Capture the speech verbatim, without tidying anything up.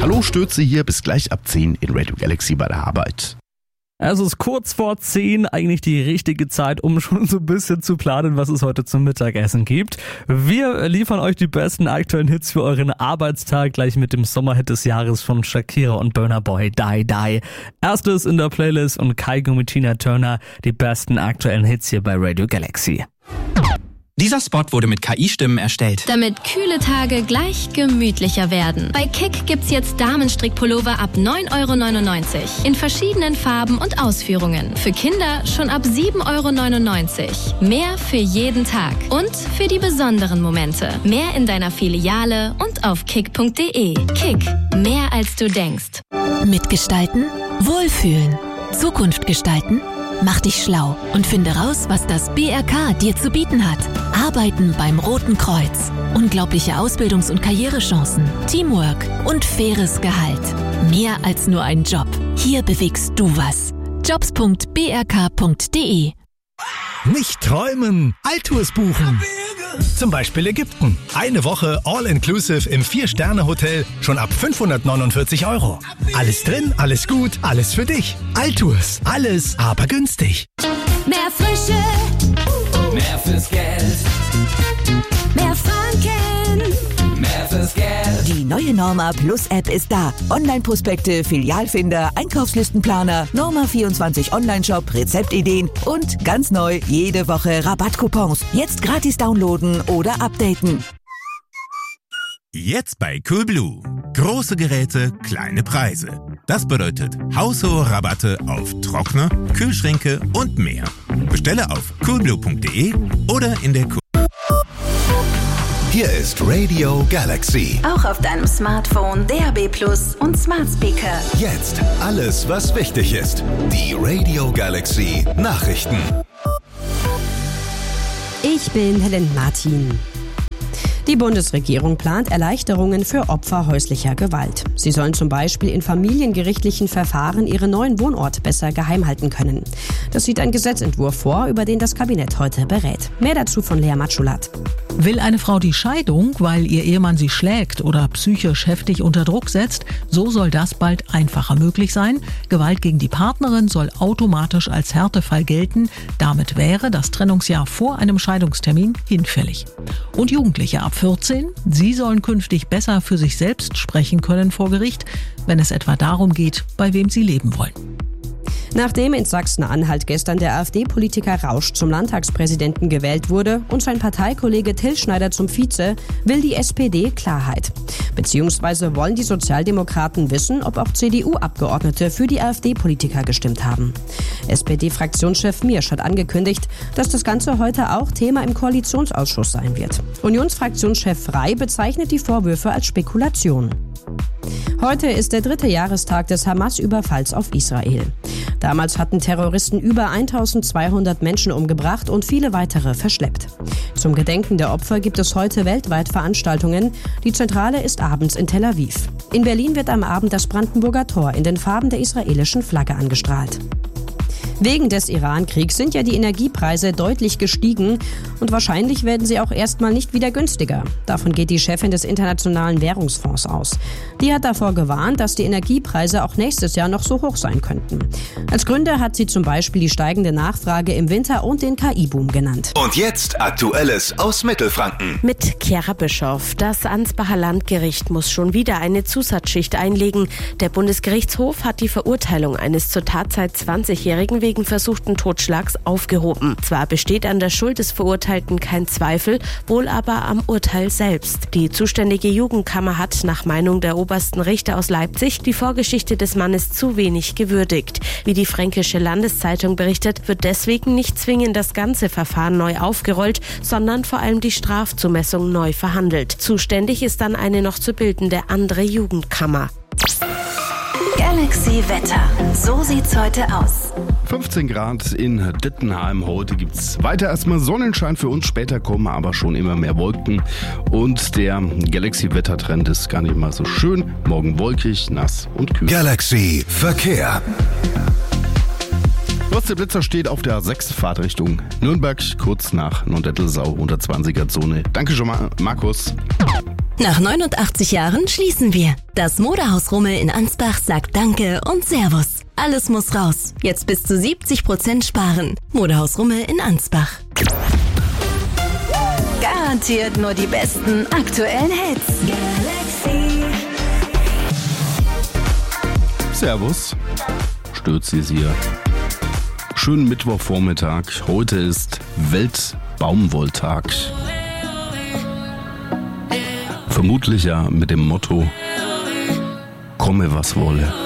Hallo Stürze hier, bis gleich ab zehn in Radio Galaxy bei der Arbeit. Es ist kurz vor zehn, eigentlich die richtige Zeit, um schon so ein bisschen zu planen, was es heute zum Mittagessen gibt. Wir liefern euch die besten aktuellen Hits für euren Arbeitstag, gleich mit dem Sommerhit des Jahres von Shakira und Burna Boy, Die Die. Erstes in der Playlist und Kygo mit Tina Turner, die besten aktuellen Hits hier bei Radio Galaxy. Dieser Spot wurde mit K I-Stimmen erstellt. Damit kühle Tage gleich gemütlicher werden. Bei Kick gibt's jetzt Damenstrickpullover ab neun Euro neunundneunzig. In verschiedenen Farben und Ausführungen. Für Kinder schon ab sieben Euro neunundneunzig. Mehr für jeden Tag. Und für die besonderen Momente. Mehr in deiner Filiale und auf kick punkt de. Kick. Mehr als du denkst. Mitgestalten? Wohlfühlen. Zukunft gestalten? Mach dich schlau und finde raus, was das B R K dir zu bieten hat. Arbeiten beim Roten Kreuz. Unglaubliche Ausbildungs- und Karrierechancen, Teamwork und faires Gehalt. Mehr als nur ein Job. Hier bewegst du was. jobs punkt b r k punkt de. Nicht träumen, Alltours buchen. Zum Beispiel Ägypten. Eine Woche All-Inclusive im Vier-Sterne-Hotel schon ab fünfhundertneunundvierzig Euro. Alles drin, alles gut, alles für dich. Alltours, alles, aber günstig. Mehr Frische, mehr fürs Geld, mehr Franken, mehr fürs Geld. Die neue Norma Plus App ist da. Online-Prospekte, Filialfinder, Einkaufslistenplaner, Norma vierundzwanzig Online-Shop, Rezeptideen und ganz neu jede Woche Rabattcoupons. Jetzt gratis downloaden oder updaten. Jetzt bei Coolblue. Große Geräte, kleine Preise. Das bedeutet haushohe Rabatte auf Trockner, Kühlschränke und mehr. Bestelle auf coolblue punkt de oder in der Cool. Hier ist Radio Galaxy. Auch auf deinem Smartphone, D A B Plus und Smart Speaker. Jetzt alles, was wichtig ist. Die Radio Galaxy Nachrichten. Ich bin Helen Martin. Die Bundesregierung plant Erleichterungen für Opfer häuslicher Gewalt. Sie sollen zum Beispiel in familiengerichtlichen Verfahren ihren neuen Wohnort besser geheim halten können. Das sieht ein Gesetzentwurf vor, über den das Kabinett heute berät. Mehr dazu von Lea Matschulat. Will eine Frau die Scheidung, weil ihr Ehemann sie schlägt oder psychisch heftig unter Druck setzt, so soll das bald einfacher möglich sein. Gewalt gegen die Partnerin soll automatisch als Härtefall gelten. Damit wäre das Trennungsjahr vor einem Scheidungstermin hinfällig. Und Jugendliche ab vierzehn, sie sollen künftig besser für sich selbst sprechen können vor Gericht, wenn es etwa darum geht, bei wem sie leben wollen. Nachdem in Sachsen-Anhalt gestern der AfD-Politiker Rausch zum Landtagspräsidenten gewählt wurde und sein Parteikollege Till Schneider zum Vize, will die S P D Klarheit. Beziehungsweise wollen die Sozialdemokraten wissen, ob auch C D U-Abgeordnete für die AfD-Politiker gestimmt haben. S P D-Fraktionschef Miersch hat angekündigt, dass das Ganze heute auch Thema im Koalitionsausschuss sein wird. Unionsfraktionschef Frey bezeichnet die Vorwürfe als Spekulation. Heute ist der dritte Jahrestag des Hamas-Überfalls auf Israel. Damals hatten Terroristen über eintausendzweihundert Menschen umgebracht und viele weitere verschleppt. Zum Gedenken der Opfer gibt es heute weltweit Veranstaltungen. Die Zentrale ist abends in Tel Aviv. In Berlin wird am Abend das Brandenburger Tor in den Farben der israelischen Flagge angestrahlt. Wegen des Iran-Kriegs sind ja die Energiepreise deutlich gestiegen und wahrscheinlich werden sie auch erstmal nicht wieder günstiger. Davon geht die Chefin des Internationalen Währungsfonds aus. Die hat davor gewarnt, dass die Energiepreise auch nächstes Jahr noch so hoch sein könnten. Als Gründe hat sie zum Beispiel die steigende Nachfrage im Winter und den K I-Boom genannt. Und jetzt Aktuelles aus Mittelfranken. Mit Chiara Bischoff. Das Ansbacher Landgericht muss schon wieder eine Zusatzschicht einlegen. Der Bundesgerichtshof hat die Verurteilung eines zur Tatzeit zwanzigjährigen wegen versuchten Totschlags aufgehoben. Zwar besteht an der Schuld des Verurteilten kein Zweifel, wohl aber am Urteil selbst. Die zuständige Jugendkammer hat nach Meinung der obersten Richter aus Leipzig die Vorgeschichte des Mannes zu wenig gewürdigt. Wie die Fränkische Landeszeitung berichtet, wird deswegen nicht zwingend das ganze Verfahren neu aufgerollt, sondern vor allem die Strafzumessung neu verhandelt. Zuständig ist dann eine noch zu bildende andere Jugendkammer. Galaxy Wetter. So sieht's heute aus. fünfzehn Grad in Dittenheim. Heute gibt's weiter erstmal Sonnenschein für uns. Später kommen aber schon immer mehr Wolken. Und der Galaxy-Wettertrend ist gar nicht mal so schön. Morgen wolkig, nass und kühl. Galaxy Verkehr. Der Blitzer steht auf der A sechs Fahrtrichtung Nürnberg, kurz nach Nondettelsau unter zwanziger Zone. Danke schon mal, Markus. Nach neunundachtzig Jahren schließen wir. Das Modehaus Rummel in Ansbach sagt Danke und Servus. Alles muss raus. Jetzt bis zu siebzig Prozent sparen. Modehaus Rummel in Ansbach. Garantiert nur die besten aktuellen Hits. Galaxy. Servus, Stürzi hier. Schönen Mittwochvormittag. Heute ist Weltbaumwolltag. Vermutlich ja mit dem Motto: komme was wolle.